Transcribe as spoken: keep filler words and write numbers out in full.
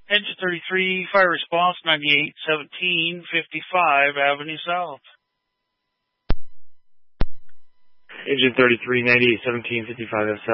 Engine thirty-three, fire response, ninety-eight seventeen fifty-five Avenue South. Engine thirty-three, ninety-eight seventeen fifty-five South.